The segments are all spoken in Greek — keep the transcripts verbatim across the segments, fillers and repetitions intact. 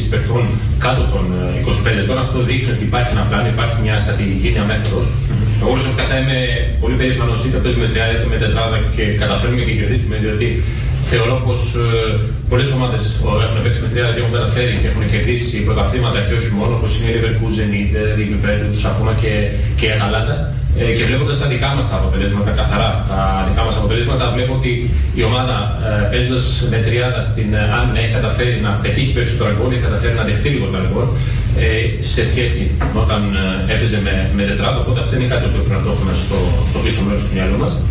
παιχτών κάτω των είκοσι πέντε ετών. Αυτό δείχνει ότι υπάρχει ένα πλάνο, υπάρχει μια στρατηγική, μια μέθοδος. Εγώ προσωπικά είμαι πολύ περήφανος είτε παίζουμε τριάδα είτε με τετράδα και καταφέρουμε και κερδίσουμε, διότι θεωρώ πως ε, πολλές ομάδες έχουν παίξει με τριάδα και έχουν καταφέρει και έχουν κερδίσει πρωταθλήματα και όχι μόνο, όπως είναι η Leverkusen, η Inter, η Juventus, ακόμα και, και η Atalanta. Ε, και βλέποντας τα δικά μας τα αποτελέσματα, καθαρά τα δικά μας αποτελέσματα, βλέπω ότι η ομάδα ε, παίζοντας με τριάδα στην άμυνα έχει καταφέρει να πετύχει περισσότερο γκολ, έχει καταφέρει να δεχτεί λίγο τα γκολ ε, σε σχέση με όταν ε, έπαιζε με, με τετράδα. Οπότε αυτό είναι κάτι που πρέπει να το έχουμε στο, στο πίσω μέρος του μυαλού μας.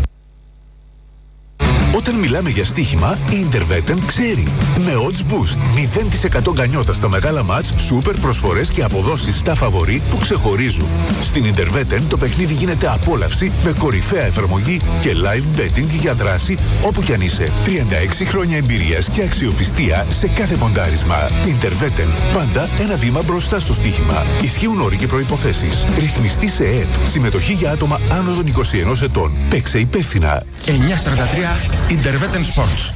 Όταν μιλάμε για στοίχημα, η Interveten ξέρει. Με Odds Boost, μηδέν τοις εκατό γκανιότα στα μεγάλα μάτς, σούπερ προσφορές και αποδόσεις στα φαβορί που ξεχωρίζουν. Στην Interveten το παιχνίδι γίνεται απόλαυση με κορυφαία εφαρμογή και live betting για δράση όπου κι αν είσαι. τριάντα έξι χρόνια εμπειρίας και αξιοπιστία σε κάθε ποντάρισμα. Interveten, πάντα ένα βήμα μπροστά στο στοίχημα. Ισχύουν όροι και προϋποθέσεις. Ρυθμιστή σε ΕΕΠ. Συμμετοχή για άτομα άνω των είκοσι ενός ετών. Παίξε υπεύθυνα. εννιά σαράντα τρία Interveten Sports.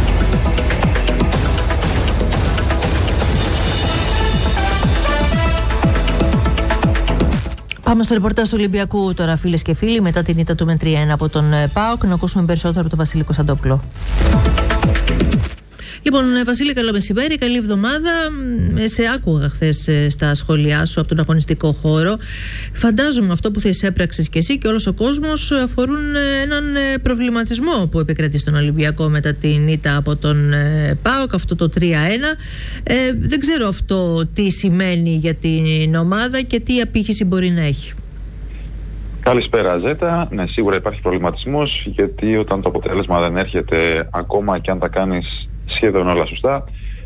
Πάμε στο ρεπορτάζ του Ολυμπιακού τώρα, φίλες και φίλοι, μετά την ήττα του με τρία ένα από τον ΠΑΟΚ, να ακούσουμε περισσότερο από τον Βασίλη Κωνσταντόπουλο. Λοιπόν, Βασίλη, καλό μεσημέρι, καλή εβδομάδα. Σε άκουγα χθες στα σχόλιά σου από τον αγωνιστικό χώρο. Φαντάζομαι αυτό που θα εισέπραξες και εσύ και όλος ο κόσμος αφορούν έναν προβληματισμό που επικρατεί στον Ολυμπιακό μετά την ήττα από τον ΠΑΟΚ, αυτό το τρία ένα. Ε, δεν ξέρω αυτό τι σημαίνει για την ομάδα και τι απήχηση μπορεί να έχει. Καλησπέρα, Ζέτα. Ναι, σίγουρα υπάρχει προβληματισμός, γιατί όταν το αποτέλεσμα δεν έρχεται, ακόμα και αν τα κάνεις σχεδόν όλα σωστά,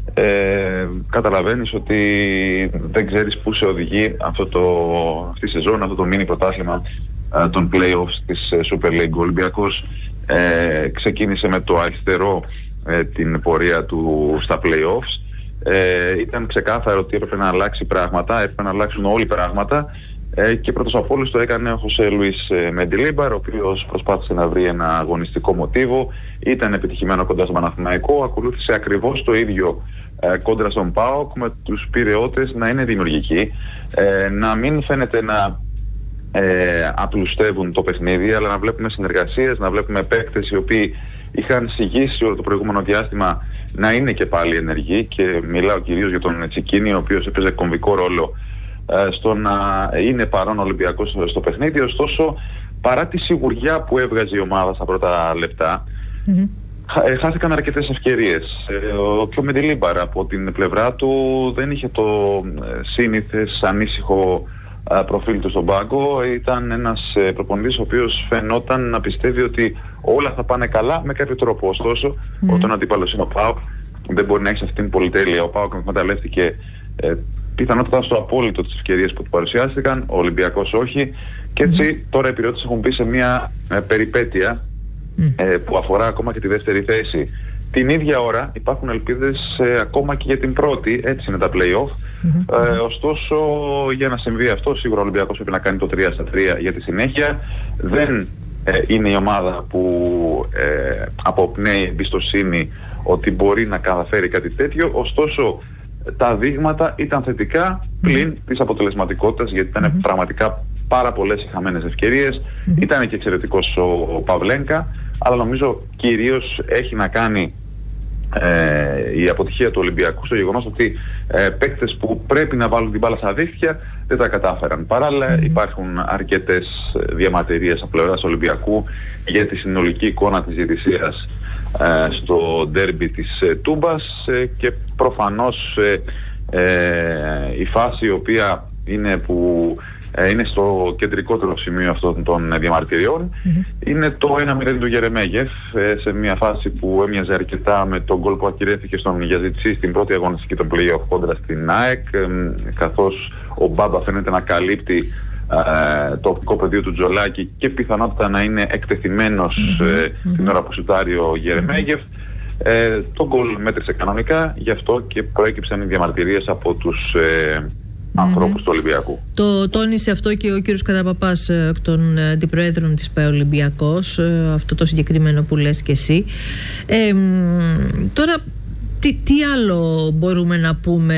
ε, καταλαβαίνεις ότι δεν ξέρεις πού σε οδηγεί αυτό το, αυτή η σεζόν, αυτό το μίνι πρωτάθλημα ε, των play-offs της ε, Super League. Ο Ολυμπιακός ε, ξεκίνησε με το αριστερό ε, την πορεία του στα play-offs. Ε, ήταν ξεκάθαρο ότι έπρεπε να αλλάξει πράγματα, έπρεπε να αλλάξουν όλοι πράγματα. Ε, και πρώτος από όλους το έκανε ο Χωσέ Λουίς Μεντιλίμπαρ, ο οποίος προσπάθησε να βρει ένα αγωνιστικό μοτίβο, ήταν επιτυχημένο κοντά στον Παναθηναϊκό, ακολούθησε ακριβώς το ίδιο ε, κόντρα στον ΠΑΟΚ, με τους πειραιώτες να είναι δημιουργικοί, ε, να μην φαίνεται να ε, απλουστεύουν το παιχνίδι, αλλά να βλέπουμε συνεργασίες, να βλέπουμε παίκτες οι οποίοι είχαν συγγύσει όλο το προηγούμενο διάστημα να είναι και πάλι ενεργοί, και μιλάω κυρίως για τον Τσικίνη, ο οποίος έπαιζε κομβικό ρόλο στο να είναι παρόν ο Ολυμπιακός στο παιχνίδι. Ωστόσο, παρά τη σιγουριά που έβγαζε η ομάδα στα πρώτα λεπτά, mm-hmm. χάθηκαν αρκετές ευκαιρίες. Ο κ. Μεντιλίμπαρ από την πλευρά του δεν είχε το σύνηθες ανήσυχο προφίλ του στον πάγκο. Ήταν ένας προπονητής ο οποίος φαινόταν να πιστεύει ότι όλα θα πάνε καλά με κάποιο τρόπο. Ωστόσο, mm-hmm. όταν ο αντίπαλος είναι ο ΠΑΟΚ, δεν μπορεί να έχει αυτή την πολυτέλεια. Ο ΠΑΟΚ εκμεταλλεύτηκε πιθανότατα στο απόλυτο τις ευκαιρίες που του παρουσιάστηκαν, ο Ολυμπιακός όχι, και έτσι mm. τώρα οι πειραιώτες έχουν μπει σε μια ε, περιπέτεια mm. ε, που αφορά ακόμα και τη δεύτερη θέση. Την ίδια ώρα υπάρχουν ελπίδες ε, ακόμα και για την πρώτη, έτσι είναι τα play-off. Mm-hmm. Ε, ωστόσο, για να συμβεί αυτό, σίγουρα ο Ολυμπιακός πρέπει να κάνει το τρία στα τρία για τη συνέχεια. Δεν ε, είναι η ομάδα που ε, αποπνέει εμπιστοσύνη ότι μπορεί να καταφέρει κάτι τέτοιο, ωστόσο τα δείγματα ήταν θετικά πλην mm. της αποτελεσματικότητας, γιατί ήταν mm. πραγματικά πάρα πολλές οι χαμένες ευκαιρίες. Mm. Ήταν και εξαιρετικός ο, ο Παυλένκα, αλλά νομίζω κυρίως έχει να κάνει ε, η αποτυχία του Ολυμπιακού στο γεγονός ότι ε, παίκτες που πρέπει να βάλουν την μπάλα στα δίχτυα δεν τα κατάφεραν. Παράλληλα mm. υπάρχουν αρκετές διαμαρτυρίες από πλευράς Ολυμπιακού για τη συνολική εικόνα της διαιτησίας Uh, στο ντέρμπι της uh, Τούμπας uh, και προφανώς uh, uh, η φάση η οποία είναι, που, uh, είναι στο κεντρικότερο σημείο αυτών των uh, διαμαρτυριών mm-hmm. είναι το ένα μηδέν του Γερεμέγεφ, uh, σε μια φάση που έμοιαζε αρκετά με τον γκολ που ακυρέθηκε στον Γιαζιτσί στην πρώτη αγωνιστική των play-off κόντρα στην ΑΕΚ, um, καθώς ο Μπάμπα φαίνεται να καλύπτει Uh, το οπτικό πεδίο του Τζολάκη και πιθανότητα να είναι εκτεθειμένος mm-hmm. uh, mm-hmm. την ώρα που σουτάρει ο Γερεμέγεφ. Mm-hmm. Uh, το γκολ μέτρησε κανονικά, γι' αυτό και προέκυψαν οι διαμαρτυρίες από τους uh, mm-hmm. ανθρώπους του Ολυμπιακού. Το τόνισε αυτό και ο κύριος Καραπαπάς, εκ των αντιπροέδρων της ΠΑΕ Ολυμπιακός, αυτό το συγκεκριμένο που λες και εσύ. Ε, τώρα, τι, τι άλλο μπορούμε να πούμε